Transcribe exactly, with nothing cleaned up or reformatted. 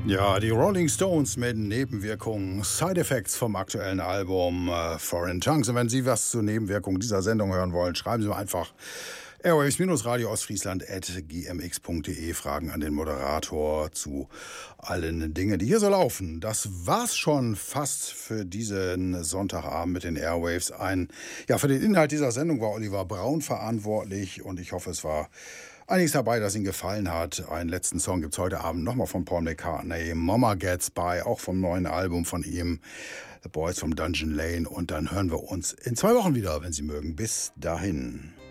Ja, die Rolling Stones mit Nebenwirkungen, Side Effects vom aktuellen Album äh, Foreign Tongues. Und wenn Sie was zur Nebenwirkung dieser Sendung hören wollen, schreiben Sie mir einfach airwaves-radio Ostfriesland at gmx.de, Fragen an den Moderator zu allen Dingen, die hier so laufen. Das war's schon fast für diesen Sonntagabend mit den Airwaves. Ein, ja, für den Inhalt dieser Sendung war Oliver Braun verantwortlich und ich hoffe, es war einiges dabei, das Ihnen gefallen hat. Einen letzten Song gibt es heute Abend nochmal von Paul McCartney, Mama Gets By, auch vom neuen Album von ihm, The Boys from Dungeon Lane. Und dann hören wir uns in zwei Wochen wieder, wenn Sie mögen. Bis dahin.